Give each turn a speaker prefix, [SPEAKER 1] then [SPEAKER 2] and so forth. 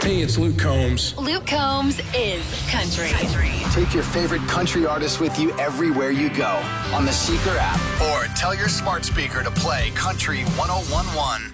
[SPEAKER 1] Hey, it's Luke Combs.
[SPEAKER 2] Luke Combs is country.
[SPEAKER 3] Take your favorite country artists with you everywhere you go on the Seeker app or tell your smart speaker to play Country 101.1.